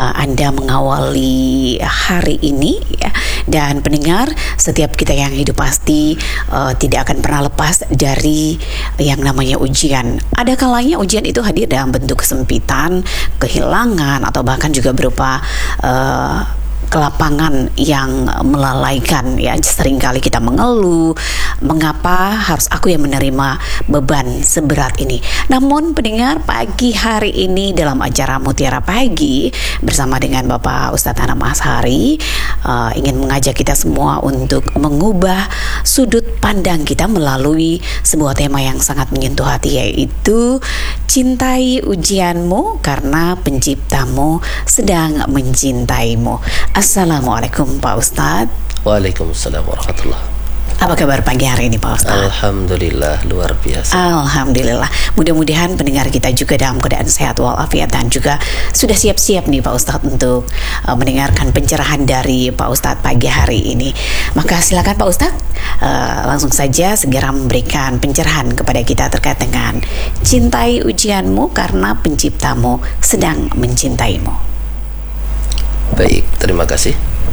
Anda mengawali hari ini ya. Dan pendengar, setiap kita yang hidup pasti tidak akan pernah lepas dari yang namanya ujian. Ada kalanya ujian itu hadir dalam bentuk kesempitan, kehilangan, atau bahkan juga berupa kelapangan yang melalaikan ya. Seringkali kita mengeluh, mengapa harus aku yang menerima beban seberat ini. Namun pendengar, pagi hari ini dalam acara Mutiara Pagi bersama dengan Bapak Ustadz Anam Ashari ingin mengajak kita semua untuk mengubah sudut pandang kita melalui sebuah tema yang sangat menyentuh hati, yaitu cintai ujianmu karena penciptamu sedang mencintaimu. Assalamualaikum Pak Ustadz. Waalaikumsalam warahmatullahi. Apa kabar pagi hari ini Pak Ustadz? Alhamdulillah, luar biasa. Alhamdulillah. Mudah-mudahan pendengar kita juga dalam keadaan sehat walafiat dan juga sudah siap-siap nih Pak Ustadz untuk mendengarkan pencerahan dari Pak Ustadz pagi hari ini. Maka silakan Pak Ustadz langsung saja segera memberikan pencerahan kepada kita terkait dengan cintai ujianmu karena penciptamu sedang mencintaimu. Baik, terima kasih.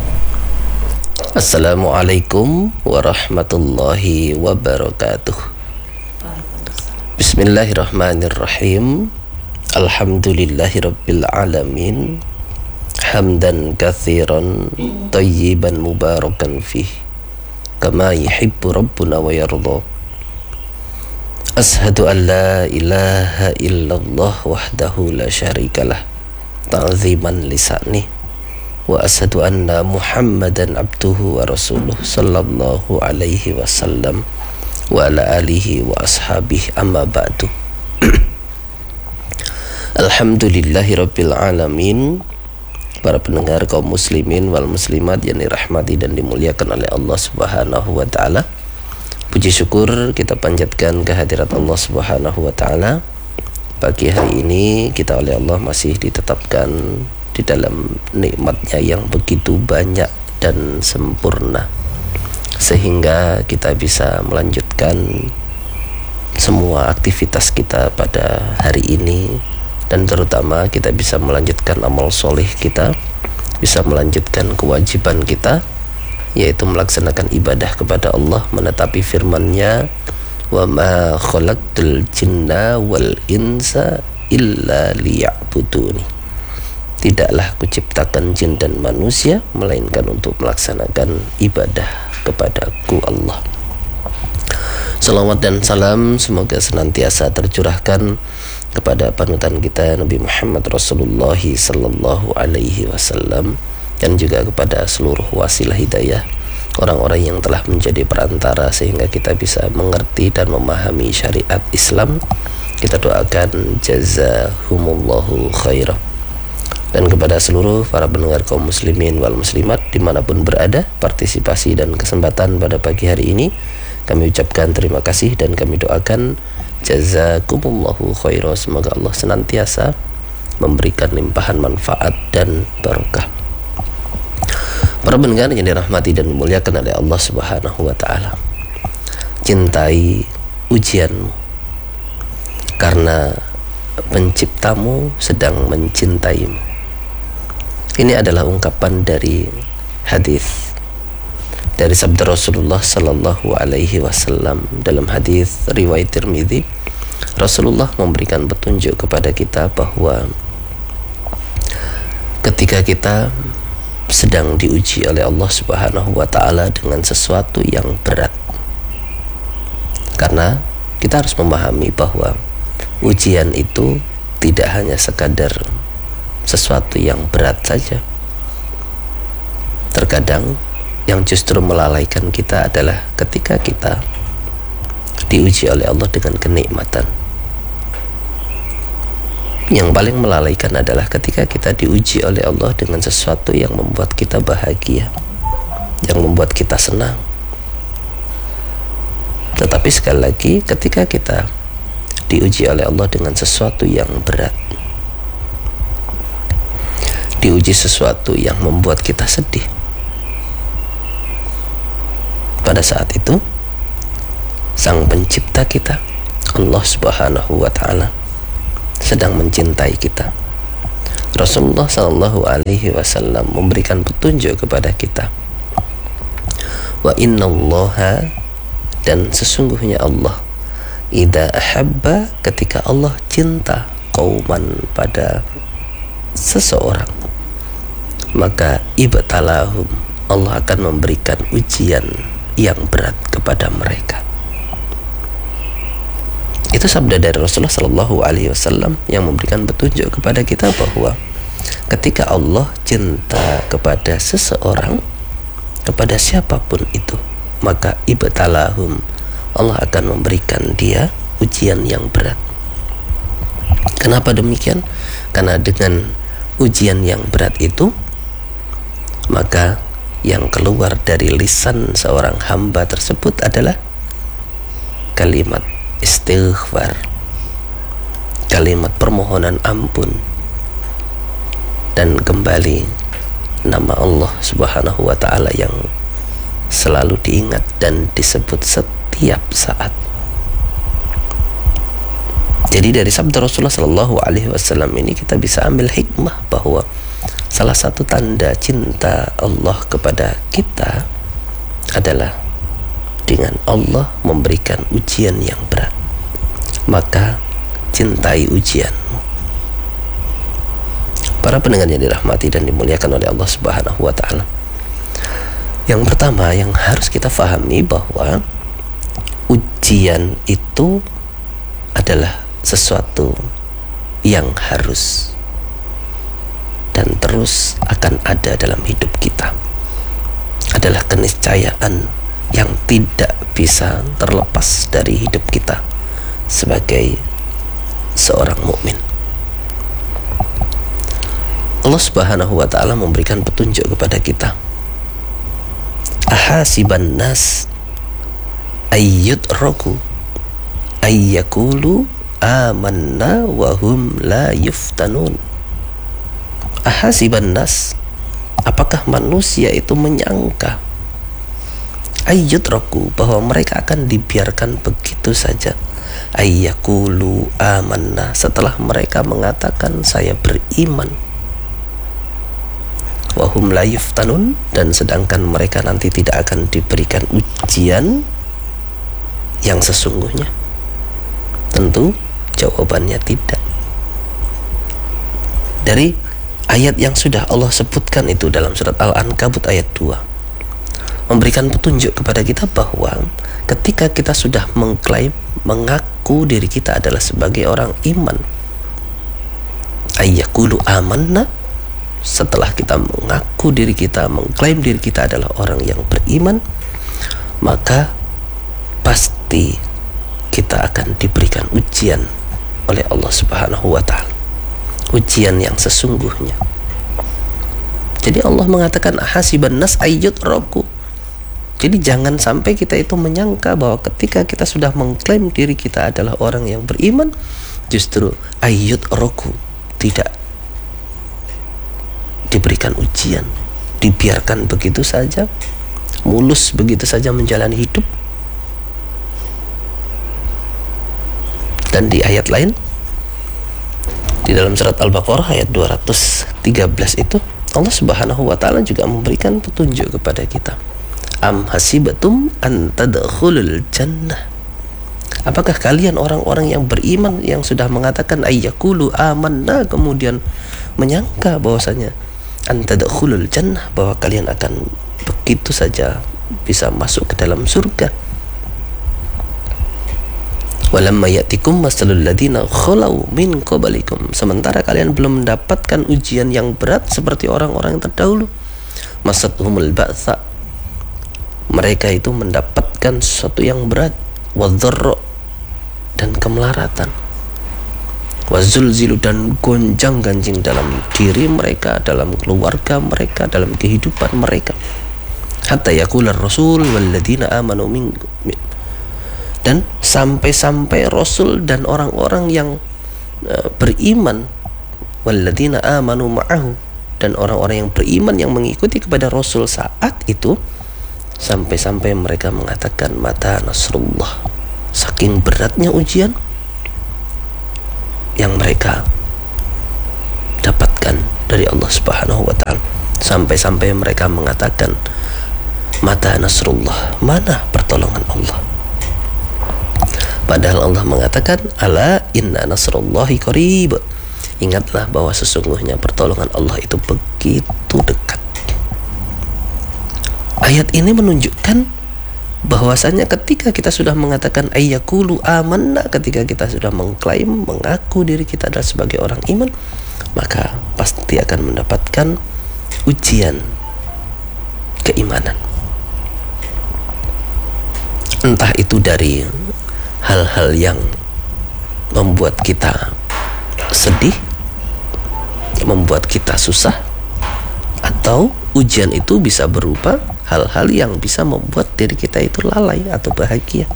Assalamualaikum warahmatullahi wabarakatuh. Bismillahirrahmanirrahim. Alhamdulillahirabbil alamin. Hamdan katsiran tayyiban mubarakan fih kama yuhibbu rabbuna wa yarda. Ashhadu an la ilaha illallah wahdahu la syarikalah ta'ziman lisani. Wa asyhadu anna Muhammadan abduhu wa rasuluh sallallahu alaihi wasallam wa ala alihi wa ashabihi amma ba'du. Alhamdulillahi rabbil alamin. Para pendengar kaum muslimin wal muslimat yang dirahmati dan dimuliakan oleh Allah Subhanahu wa taala. Puji syukur kita panjatkan kehadirat Allah Subhanahu wa taala. Pagi hari ini kita oleh Allah masih ditetapkan di dalam nikmatnya yang begitu banyak dan sempurna, sehingga kita bisa melanjutkan semua aktivitas kita pada hari ini, dan terutama kita bisa melanjutkan amal soleh kita, bisa melanjutkan kewajiban kita, yaitu melaksanakan ibadah kepada Allah, menetapi firman-Nya, wa ma khalaqtul jinna wal insa illa liya'buduni. Tidaklah kuciptakan jin dan manusia melainkan untuk melaksanakan ibadah kepadaku Allah. Salawat dan salam semoga senantiasa tercurahkan kepada panutan kita Nabi Muhammad Rasulullah sallallahu alaihi wasallam, dan juga kepada seluruh wasilah hidayah, orang-orang yang telah menjadi perantara sehingga kita bisa mengerti dan memahami syariat Islam. Kita doakan jazahumullahu khairah. Dan kepada seluruh para pendengar kaum muslimin wal muslimat dimanapun berada, partisipasi dan kesempatan pada pagi hari ini kami ucapkan terima kasih dan kami doakan jazakumullahu khairah. Semoga Allah senantiasa memberikan limpahan manfaat dan barokah. Para pendengar yang dirahmati dan dimuliakan oleh Allah Subhanahu wa taala, cintai ujianmu karena penciptamu sedang mencintaimu. Ini adalah ungkapan dari hadis dari sabda Rasulullah sallallahu alaihi wasallam dalam hadis riwayat Tirmidzi. Rasulullah memberikan petunjuk kepada kita bahwa ketika kita sedang diuji oleh Allah Subhanahu wa taala dengan sesuatu yang berat, karena kita harus memahami bahwa ujian itu tidak hanya sekadar sesuatu yang berat saja. Terkadang yang justru melalaikan kita adalah ketika kita diuji oleh Allah dengan kenikmatan. Yang paling melalaikan adalah ketika kita diuji oleh Allah dengan sesuatu yang membuat kita bahagia, yang membuat kita senang. Tetapi sekali lagi, ketika kita diuji oleh Allah dengan sesuatu yang berat, diuji sesuatu yang membuat kita sedih, pada saat itu Sang Pencipta kita, Allah Subhanahu wa taala, sedang mencintai kita. Rasulullah Shallallahu Alaihi Wasallam memberikan petunjuk kepada kita. Wa innallaha, dan sesungguhnya Allah, idza ahabba, ketika Allah cinta, qauman, pada seseorang, maka ibtalahum, Allah akan memberikan ujian yang berat kepada mereka. Itu sabda dari Rasulullah Shallallahu Alaihi Wasallam yang memberikan petunjuk kepada kita bahwa ketika Allah cinta kepada seseorang, kepada siapapun itu, maka ibtalahum, Allah akan memberikan dia ujian yang berat. Kenapa demikian? Karena dengan ujian yang berat itu, maka yang keluar dari lisan seorang hamba tersebut adalah kalimat istighfar, kalimat permohonan ampun, dan kembali nama Allah Subhanahu wa Ta'ala yang selalu diingat dan disebut setiap saat. Jadi dari sabda Rasulullah Sallallahu Alaihi Wasallam ini kita bisa ambil hikmah bahwa salah satu tanda cinta Allah kepada kita adalah dengan Allah memberikan ujian yang berat. Maka cintai ujianmu. Para pendengar yang dirahmati dan dimuliakan oleh Allah Subhanahu wa Ta'ala, yang pertama yang harus kita fahami bahwa ujian itu adalah sesuatu yang harus dan terus akan ada dalam hidup kita, adalah keniscayaan yang tidak bisa terlepas dari hidup kita sebagai seorang mukmin. Allah Subhanahu wa Ta'ala memberikan petunjuk kepada kita. Ahasiban nas ayyutraku ayyakulu amanna wa hum la yuftanun. Ahasiban nas, apakah manusia itu menyangka ayyutraku, bahwa mereka akan dibiarkan begitu saja, ayyakulu amanna, setelah mereka mengatakan saya beriman, wahum la yuftanun, dan sedangkan mereka nanti tidak akan diberikan ujian yang sesungguhnya? Tentu jawabannya tidak. Dari ayat yang sudah Allah sebutkan itu dalam surat Al-Ankabut ayat 2 memberikan petunjuk kepada kita bahwa ketika kita sudah mengklaim, mengaku diri kita adalah sebagai orang iman, ayyakulu amanna, setelah kita mengaku diri kita, mengklaim diri kita adalah orang yang beriman, maka pasti kita akan diberikan ujian oleh Allah Subhanahu wa Ta'ala, ujian yang sesungguhnya. Jadi Allah mengatakan ahasiban nas ayyutraku. Jadi jangan sampai kita itu menyangka bahwa ketika kita sudah mengklaim diri kita adalah orang yang beriman, justru ayyutraku, tidak diberikan ujian, dibiarkan begitu saja, mulus begitu saja menjalani hidup. Dan di ayat lain, di dalam surat Al-Baqarah ayat 213 itu, Allah Subhanahu wa Ta'ala juga memberikan petunjuk kepada kita. Am hasibatum an tadkhulul jannah. Apakah kalian orang-orang yang beriman yang sudah mengatakan ayyakulu amanna, kemudian menyangka bahwasanya an tadkhulul jannah, bahwa kalian akan begitu saja bisa masuk ke dalam surga? Walamma ya'tikum masalul ladina khalau min qablikum, sementara kalian belum mendapatkan ujian yang berat seperti orang-orang yang terdahulu. Masathumul ba'sa, mereka itu mendapatkan sesuatu yang berat, wadharra, dan kemelaratan, wazulzilu, dan gonjang-ganjing dalam diri mereka, dalam keluarga mereka, dalam kehidupan mereka, hatta yaqular rasul walladzina amanu minkum, dan sampai-sampai Rasul dan orang-orang yang beriman, walladzina amanu ma'ahu, dan orang-orang yang beriman yang mengikuti kepada Rasul saat itu, sampai-sampai mereka mengatakan mata nasrullah. Saking beratnya ujian yang mereka dapatkan dari Allah Subhanahu wa taala. Sampai-sampai mereka mengatakan, mata nasrullah, mana pertolongan Allah? Padahal Allah mengatakan, ala inna nasrullahi qarib. Ingatlah bahwa sesungguhnya pertolongan Allah itu begitu dekat. Ayat ini menunjukkan bahwasanya ketika kita sudah mengatakan ayyakulu amanna, ketika kita sudah mengklaim, mengaku diri kita adalah sebagai orang iman, maka pasti akan mendapatkan ujian keimanan. Entah itu dari hal-hal yang membuat kita sedih, membuat kita susah, atau ujian itu bisa berupa hal-hal yang bisa membuat diri kita itu lalai atau bahagia.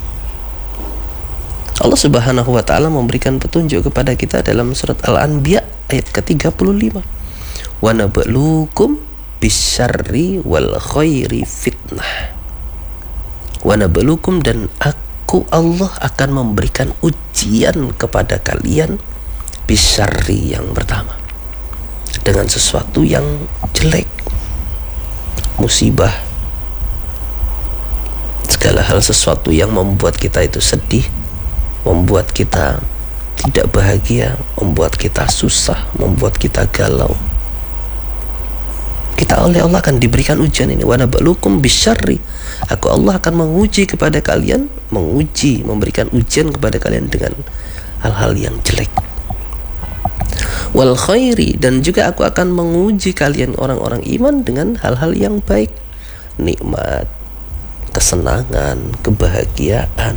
Allah Subhanahu wa taala memberikan petunjuk kepada kita dalam surat Al-Anbiya ayat ke-35. Wa nabluukum bisyarri wal khairi fitnah. Wa nabluukum, dan aku Allah akan memberikan ujian kepada kalian bisyarri, yang pertama, dengan sesuatu yang jelek, musibah, segala hal sesuatu yang membuat kita itu sedih, membuat kita tidak bahagia, membuat kita susah, membuat kita galau. Kita oleh Allah akan diberikan ujian ini. Wa nabluukum bisyarri, aku Allah akan menguji kepada kalian, memberikan ujian kepada kalian dengan hal-hal yang jelek. Wal khairi, dan juga aku akan menguji kalian orang-orang iman dengan hal-hal yang baik, nikmat, kesenangan, kebahagiaan.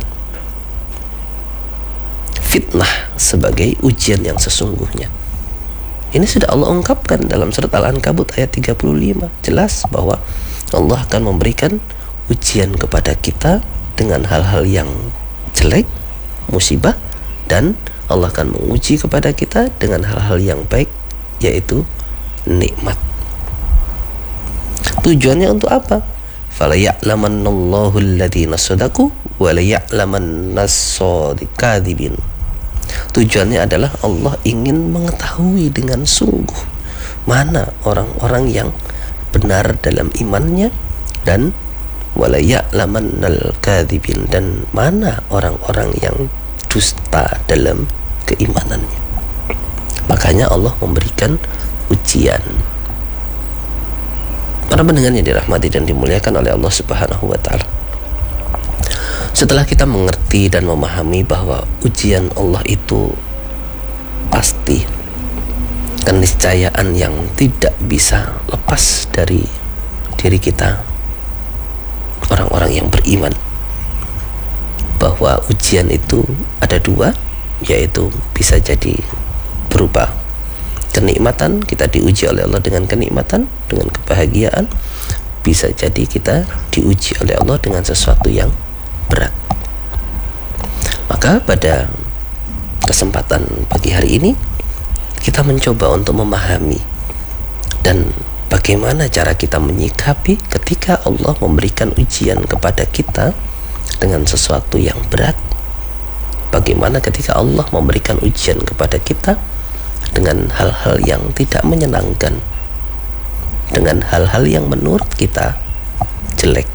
Fitnah sebagai ujian yang sesungguhnya. Ini sudah Allah ungkapkan dalam surat Al-Ankabut ayat 35. Jelas bahwa Allah akan memberikan ujian kepada kita dengan hal-hal yang jelek, musibah, dan Allah akan menguji kepada kita dengan hal-hal yang baik, yaitu nikmat. Tujuannya untuk apa? Fala ya'lamannallahu alladhina shadaqu wa la ya'lamannas-shadiqin. Tujuannya adalah Allah ingin mengetahui dengan sungguh mana orang-orang yang benar dalam imannya, dan wala ya'lamannal kadhibin, dan mana orang-orang yang dusta dalam keimanannya. Makanya Allah memberikan ujian. Para pendengar yang dirahmati dan dimuliakan oleh Allah Subhanahu wa taala, setelah kita mengerti dan memahami bahwa ujian Allah itu pasti, keniscayaan yang tidak bisa lepas dari diri kita, orang-orang yang beriman, bahwa ujian itu ada dua, yaitu bisa jadi berupa kenikmatan, kita diuji oleh Allah dengan kenikmatan, dengan kebahagiaan. Bisa jadi kita diuji oleh Allah dengan sesuatu yang berat. Maka pada kesempatan pagi hari ini kita mencoba untuk memahami dan bagaimana cara kita menyikapi ketika Allah memberikan ujian kepada kita dengan sesuatu yang berat. Bagaimana ketika Allah memberikan ujian kepada kita dengan hal-hal yang tidak menyenangkan, dengan hal-hal yang menurut kita jelek.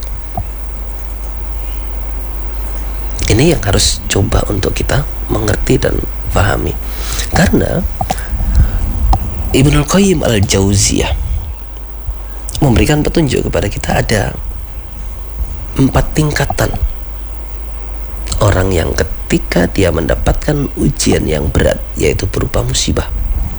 Ini yang harus coba untuk kita mengerti dan pahami. Karena Ibnul Qayyim Al-Jauziyah memberikan petunjuk kepada kita ada 4 tingkatan orang yang ketika dia mendapatkan ujian yang berat, yaitu berupa musibah.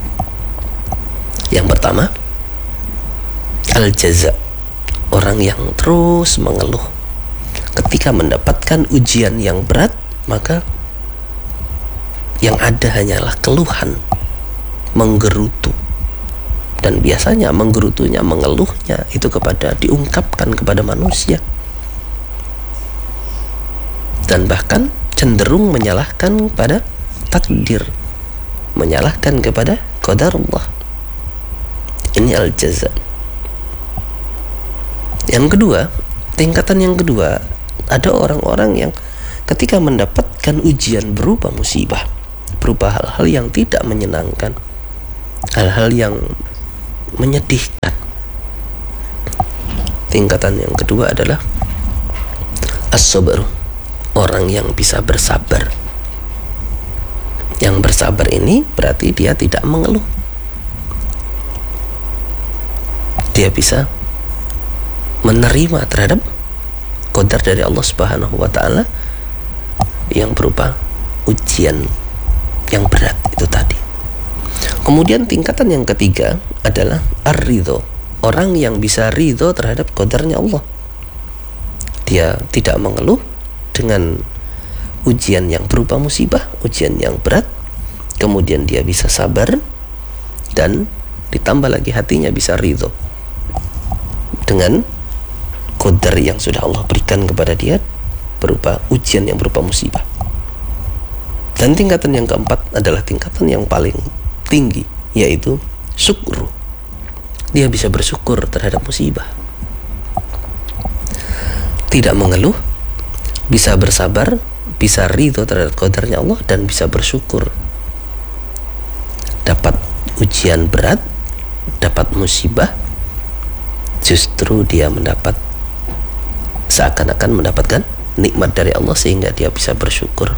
Yang pertama, al-jaza, orang yang terus mengeluh. Ketika mendapatkan ujian yang berat, maka yang ada hanyalah keluhan, menggerutu. Dan biasanya menggerutunya, mengeluhnya itu diungkapkan kepada manusia, dan bahkan cenderung menyalahkan pada takdir, menyalahkan kepada qadarullah. Ini al-jaza. Yang kedua, tingkatan yang kedua, ada orang-orang yang ketika mendapatkan ujian berupa musibah, berupa hal-hal yang tidak menyenangkan, hal-hal yang menyedihkan. Tingkatan yang kedua adalah as-sabr, orang yang bisa bersabar. Yang bersabar ini berarti dia tidak mengeluh. Dia bisa menerima terhadap qadar dari Allah Subhanahu wa taala yang berupa ujian yang berat itu tadi. Kemudian tingkatan yang ketiga adalah ar-ridho, orang yang bisa ridho terhadap qadarnya Allah. Dia tidak mengeluh dengan ujian yang berupa musibah, ujian yang berat. Kemudian dia bisa sabar, dan ditambah lagi hatinya bisa ridho dengan qadar yang sudah Allah berikan kepada dia berupa ujian yang berupa musibah. Dan tingkatan yang keempat adalah tingkatan yang paling tinggi, yaitu syukru. Dia bisa bersyukur terhadap musibah, tidak mengeluh, bisa bersabar, bisa ridho terhadap qadarnya Allah, dan bisa bersyukur. Dapat ujian berat, dapat musibah, justru dia mendapat, seakan-akan mendapatkan nikmat dari Allah, sehingga dia bisa bersyukur.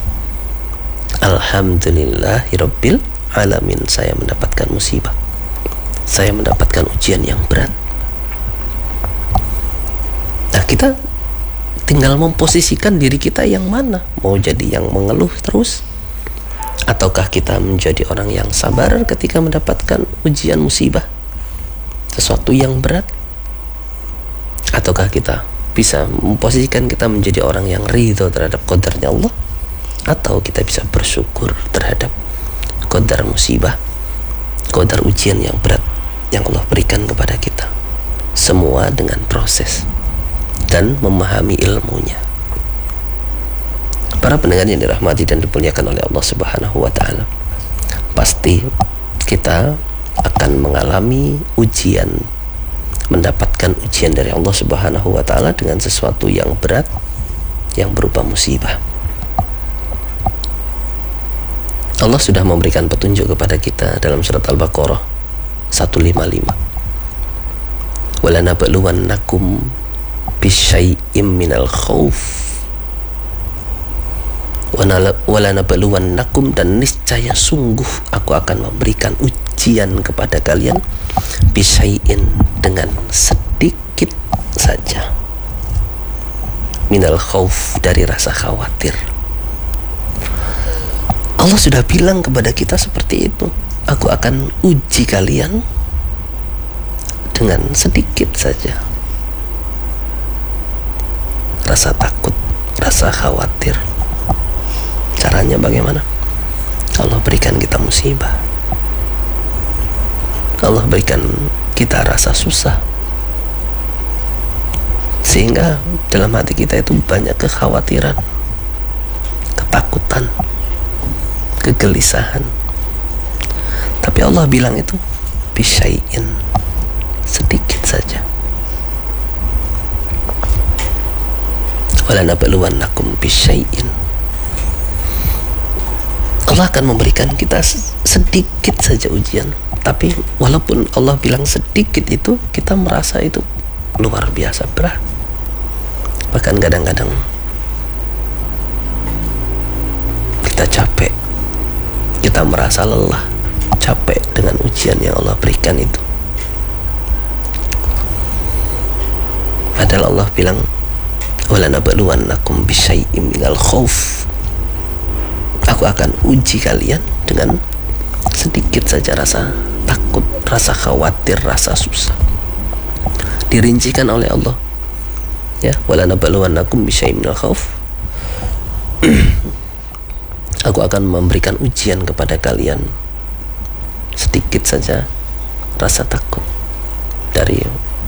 Alhamdulillahirabbil alamin, saya mendapatkan musibah, saya mendapatkan ujian yang berat. Nah, kita tinggal memposisikan diri kita yang mana. Mau jadi yang mengeluh terus, ataukah kita menjadi orang yang sabar ketika mendapatkan ujian musibah, sesuatu yang berat, ataukah kita bisa memposisikan kita menjadi orang yang ridho terhadap qadarnya Allah, atau kita bisa bersyukur terhadap qadar musibah, qadar ujian yang berat yang Allah berikan kepada kita. Semua dengan proses dan memahami ilmunya. Para pendengar yang dirahmati dan dimuliakan oleh Allah Subhanahu wa taala, pasti kita akan mengalami ujian, mendapatkan ujian dari Allah Subhanahu wa taala dengan sesuatu yang berat yang berupa musibah. Allah sudah memberikan petunjuk kepada kita dalam surat Al-Baqarah 155. Walanabluwannakum bisyai'im minal khauf walanabluwannakum, dan niscaya sungguh aku akan memberikan ujian kepada kalian bisyai'in, dengan sedikit saja, minal khauf, dari rasa khawatir. Allah sudah bilang kepada kita seperti itu, aku akan uji kalian dengan sedikit saja rasa takut, rasa khawatir. Caranya bagaimana? Allah berikan kita musibah, Allah berikan kita rasa susah, sehingga dalam hati kita itu banyak kekhawatiran, ketakutan, kegelisahan. Tapi Allah bilang itu bisyai'in, sedikit saja. Walanabluwannakum bisyai'in, Allah akan memberikan kita sedikit saja ujian. Tapi walaupun Allah bilang sedikit itu, kita merasa itu luar biasa berat. Bahkan kadang-kadang kita capek, kita merasa lelah, capek dengan ujian yang Allah berikan itu. Padahal Allah bilang walanabluwannakum bisyai'im minal khauf, aku akan uji kalian dengan sedikit saja rasa takut, rasa khawatir, rasa susah. Dirincikan oleh Allah, ya, walanabluwannakum bisyai'im minal khauf, aku akan memberikan ujian kepada kalian sedikit saja rasa takut, dari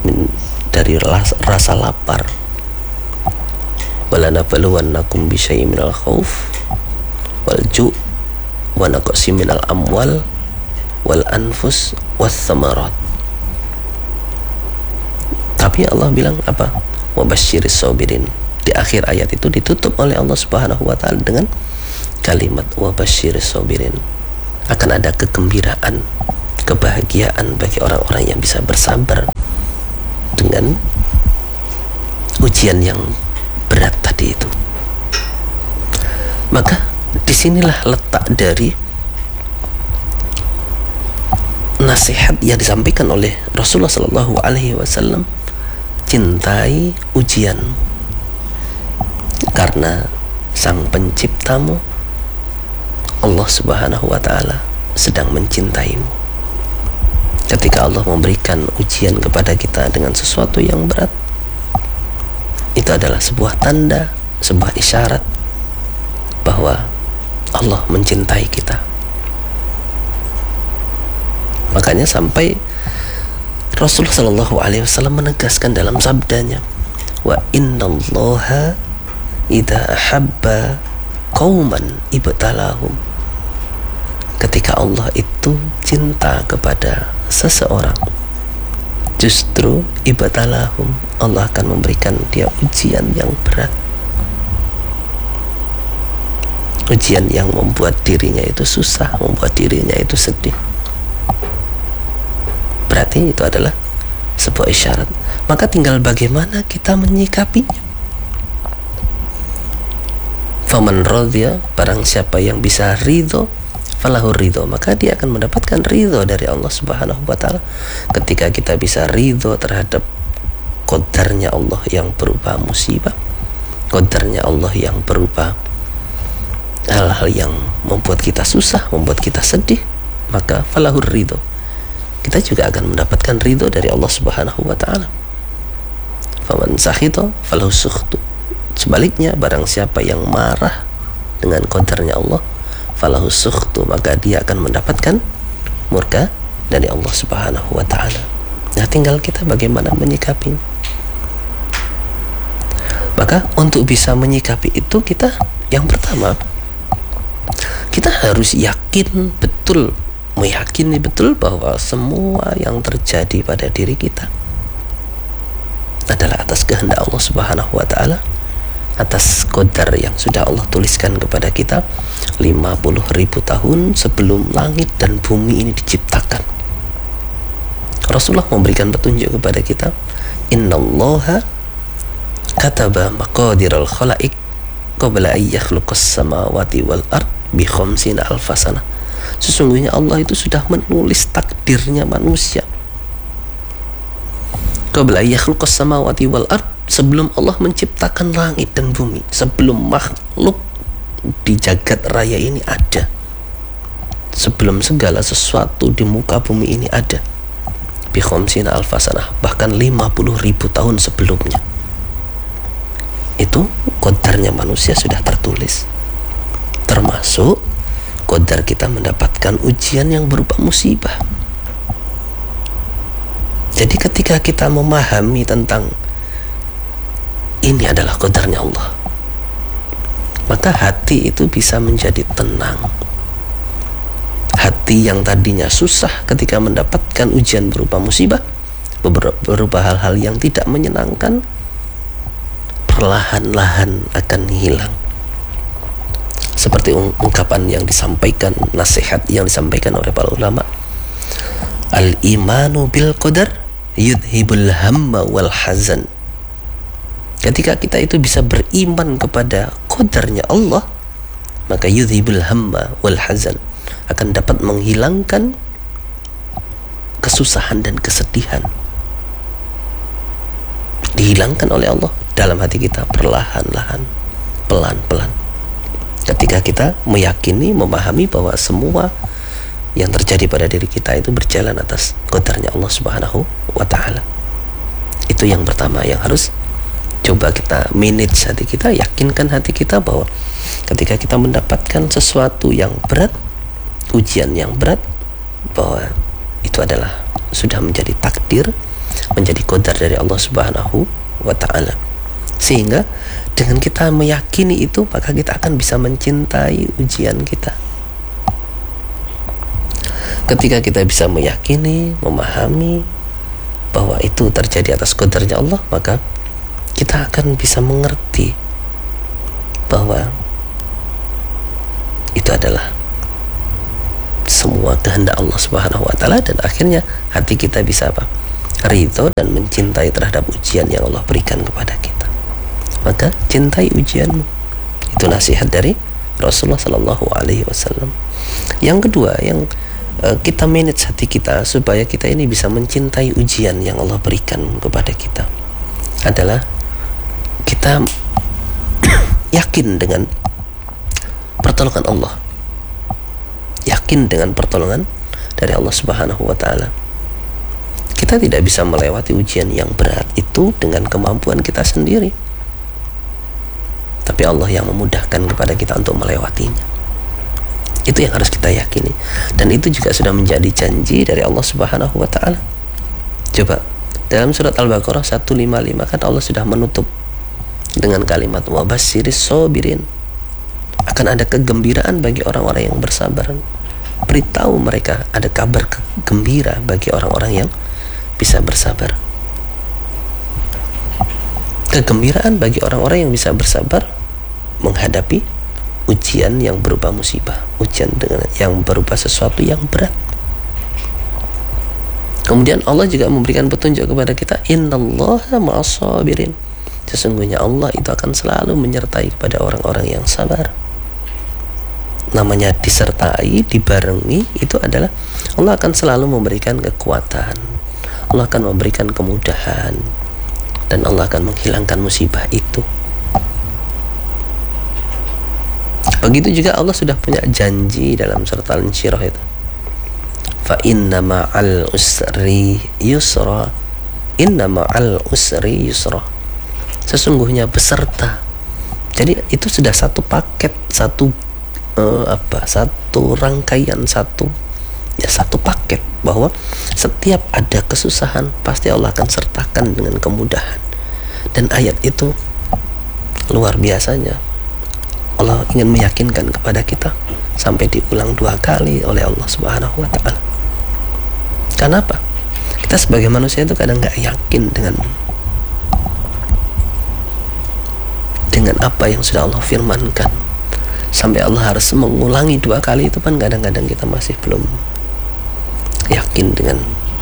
rasa lapar. Walanabluwannakum bisyai'im minal khauf wal ju' wa naqsim minal amwal wal anfus was thamarat. Tapi Allah bilang apa? Wa basyiris sabirin. Di akhir ayat itu ditutup oleh Allah Subhanahu wa taala dengan kalimat wa basyiris sabirin. Akan ada kegembiraan kebahagiaan bagi orang-orang yang bisa bersabar dengan ujian yang berat tadi itu. Maka disinilah letak dari nasihat yang disampaikan oleh Rasulullah Sallallahu Alaihi Wasallam, cintai ujian, karena Sang Penciptamu Allah Subhanahu Wa Taala sedang mencintaimu. Ketika Allah memberikan ujian kepada kita dengan sesuatu yang berat, itu adalah sebuah tanda, sebuah isyarat bahwa Allah mencintai kita. Makanya sampai Rasulullah Shallallahu Alaihi Wasallam menegaskan dalam sabdanya, wa innallaha idza ahabba qauman ibtalahum. Ketika Allah itu cinta kepada seseorang, justru ibtalahum, Allah akan memberikan dia ujian yang berat, ujian yang membuat dirinya itu susah, membuat dirinya itu sedih. Berarti itu adalah sebuah isyarat. Maka tinggal bagaimana kita menyikapinya. Faman radhiya, barang siapa yang bisa ridho, falahu ridho, maka dia akan mendapatkan ridho dari Allah Subhanahu Wa Taala. Ketika kita bisa ridho terhadap qadarnya Allah yang berupa musibah, qadarnya Allah yang berupa hal-hal yang membuat kita susah, membuat kita sedih, maka falahu ridho, kita juga akan mendapatkan ridho dari Allah Subhanahu Wa Taala. Faman sakhita falahu sukhtu. Sebaliknya, barang siapa yang marah dengan qadarnya Allah, falahu sukhtu, maka dia akan mendapatkan murka dari Allah Subhanahu Wa Taala. Nah, tinggal kita bagaimana menyikapi. Maka untuk bisa menyikapi itu, kita yang pertama, kita harus yakin betul, meyakini betul bahwa semua yang terjadi pada diri kita adalah atas kehendak Allah Subhanahu Wa Taala, atas qadar yang sudah Allah tuliskan kepada kita 50.000 tahun sebelum langit dan bumi ini diciptakan. Rasulullah memberikan petunjuk kepada kita, innallaha kataba maqadiral khalaiq qabla an yakhluqas samawati wal ard bi 50 alfasana. Sesungguhnya Allah itu sudah menulis takdirnya manusia qabla an yakhluqas samawati wal ard, sebelum Allah menciptakan langit dan bumi, sebelum makhluk di jagat raya ini ada, sebelum segala sesuatu di muka bumi ini ada, bi 50 alfasanah, bahkan 50.000 tahun sebelumnya. Itu qadarnya manusia sudah tertulis, termasuk qadar kita mendapatkan ujian yang berupa musibah. Jadi ketika kita memahami tentang ini adalah qadarnya Allah, maka hati itu bisa menjadi tenang. Hati yang tadinya susah ketika mendapatkan ujian berupa musibah, berupa hal-hal yang tidak menyenangkan, perlahan-lahan akan hilang. Seperti ungkapan yang disampaikan, nasihat yang disampaikan oleh para ulama, al-imanu bil qadar yudhibul hamma wal hazan. Ketika kita itu bisa beriman kepada qadarnya Allah, maka yudhibul hamma wal hazan, akan dapat menghilangkan kesusahan dan kesedihan. Dihilangkan oleh Allah dalam hati kita perlahan-lahan, pelan-pelan. Ketika kita meyakini, memahami bahwa semua yang terjadi pada diri kita itu berjalan atas qadarnya Allah Subhanahu Wa Taala. Itu yang pertama yang harus coba kita manage hati kita, yakinkan hati kita bahwa ketika kita mendapatkan sesuatu yang berat, ujian yang berat, bahwa itu adalah sudah menjadi takdir, menjadi qadar dari Allah Subhanahu Wa Taala. Sehingga dengan kita meyakini itu, maka kita akan bisa mencintai ujian kita. Ketika kita bisa meyakini, memahami bahwa itu terjadi atas qadarnya Allah, maka kita akan bisa mengerti bahwa itu adalah semua kehendak Allah Subhanahu wa taala, dan akhirnya hati kita bisa apa? Ridho dan mencintai terhadap ujian yang Allah berikan kepada kita. Maka cintai ujianmu. Itu nasihat dari Rasulullah sallallahu alaihi wasallam. Yang kedua, yang kita manage hati kita supaya kita ini bisa mencintai ujian yang Allah berikan kepada kita adalah kita yakin dengan pertolongan Allah, yakin dengan pertolongan dari Allah Subhanahu wa taala. Kita tidak bisa melewati ujian yang berat itu dengan kemampuan kita sendiri, tapi Allah yang memudahkan kepada kita untuk melewatinya. Itu yang harus kita yakini, dan itu juga sudah menjadi janji dari Allah Subhanahu wa taala. Coba dalam surat Al-Baqarah 155 kan Allah sudah menutup dengan kalimat wa basyiris sabirin. Akan ada kegembiraan bagi orang-orang yang bersabar. Beritahu mereka ada kabar gembira bagi orang-orang yang bisa bersabar. Kegembiraan bagi orang-orang yang bisa bersabar menghadapi ujian yang berupa musibah, ujian dengan yang berupa sesuatu yang berat. Kemudian Allah juga memberikan petunjuk kepada kita, innallaha ma'as-sabirin. Sesungguhnya Allah itu akan selalu menyertai kepada orang-orang yang sabar. Namanya disertai, dibarengi, itu adalah Allah akan selalu memberikan kekuatan, Allah akan memberikan kemudahan, dan Allah akan menghilangkan musibah itu. Begitu juga Allah sudah punya janji dalam surat Al-Insyirah itu, fa inna ma'al usri yusra, inna ma'al usri yusra. Sesungguhnya beserta. Jadi itu sudah satu paket, satu rangkaian, satu paket, bahwa setiap ada kesusahan pasti Allah akan sertakan dengan kemudahan. Dan ayat itu luar biasanya, Allah ingin meyakinkan kepada kita sampai diulang 2 kali oleh Allah Subhanahu wa taala. Kenapa? Kita sebagai manusia itu kadang nggak yakin dengan apa yang sudah Allah firmankan. Sampai Allah harus mengulangi 2 kali itu kan kadang-kadang kita masih belum yakin dengan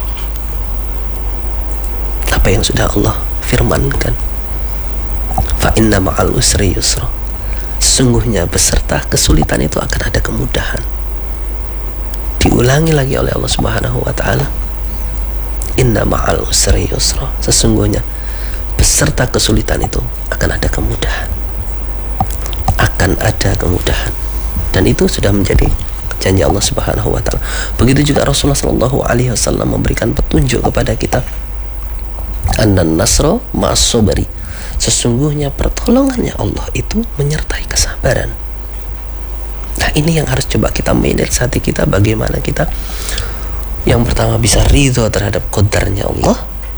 apa yang sudah Allah firmankan. Fa inna ma'al usri yusra. Sesungguhnya beserta kesulitan itu akan ada kemudahan. Diulangi lagi oleh Allah Subhanahu wa taala, inna ma'al usri yusra. Sesungguhnya beserta kesulitan itu akan ada kemudahan. Akan ada kemudahan. Dan itu sudah menjadi janji Allah Subhanahu wa taala. Begitu juga Rasulullah sallallahu alaihi wasallam memberikan petunjuk kepada kita, annan nasra ma'as sabri. Sesungguhnya pertolongannya Allah itu menyertai kesabaran. Nah, ini yang harus coba kita manage hati kita, bagaimana kita yang pertama bisa ridho terhadap qadarnya Allah,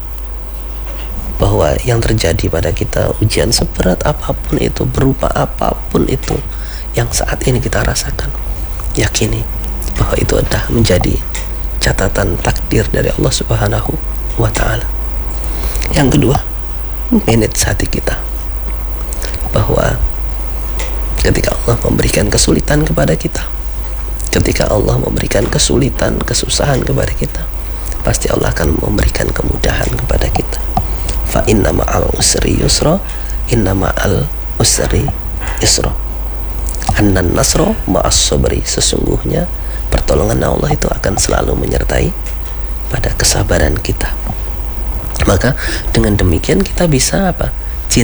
bahwa yang terjadi pada kita, ujian seberat apapun itu, berupa apapun itu yang saat ini kita rasakan, yakini bahwa itu adalah menjadi catatan takdir dari Allah Subhanahu wa taala. Yang kedua, manage hati kita, bahwa ketika Allah memberikan kesulitan kepada kita, ketika Allah memberikan kesulitan, kesusahan kepada kita, pasti Allah akan memberikan kemudahan kepada kita. Fa inna ma'al usri yusra, inna ma'al usri yusra. Annan nasra ma'as sabri. Sesungguhnya pertolongan Allah itu akan selalu menyertai pada kesabaran kita. Maka dengan demikian kita bisa apa?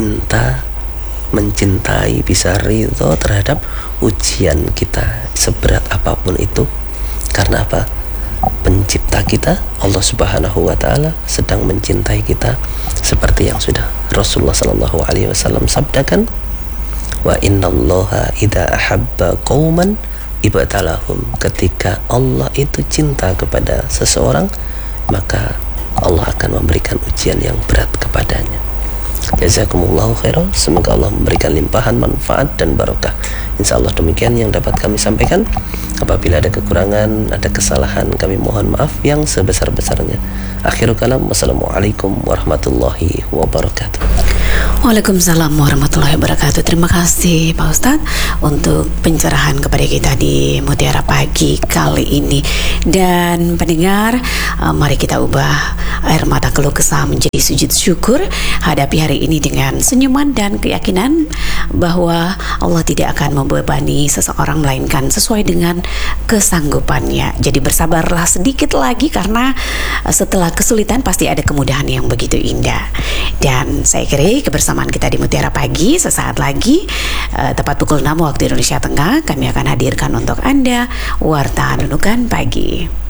Mencintai, bisa ridho terhadap ujian kita seberat apapun itu. Karena apa? Pencipta kita, Allah Subhanahu wa taala, sedang mencintai kita seperti yang sudah Rasulullah sallallahu alaihi wasallam sabdakan, wa innallaha idza ahabba qauman ibtalahum. Ketika Allah itu cinta kepada seseorang, maka Allah akan memberikan ujian yang berat kepadanya. Jazakumullahu khairan. Semoga Allah memberikan limpahan manfaat dan barokah. Insyaallah demikian yang dapat kami sampaikan. Apabila ada kekurangan, ada kesalahan, kami mohon maaf yang sebesar-besarnya. Akhirul kalam, wassalamualaikum warahmatullahi wabarakatuh. Waalaikumsalam warahmatullahi wabarakatuh. Terima kasih Pak Ustadz untuk pencerahan kepada kita di Mutiara Pagi kali ini. Dan pendengar, mari kita ubah air mata keluh kesah menjadi sujud syukur. Hadapi hari ini dengan senyuman dan keyakinan bahwa Allah tidak akan membebani seseorang melainkan sesuai dengan kesanggupannya. Jadi bersabarlah sedikit lagi, karena setelah kesulitan pasti ada kemudahan yang begitu indah. Dan saya kira kebersamaan kita di Mutiara Pagi sesaat lagi, tepat pukul 6 waktu Indonesia Tengah, kami akan hadirkan untuk Anda Warta Nunukan Pagi.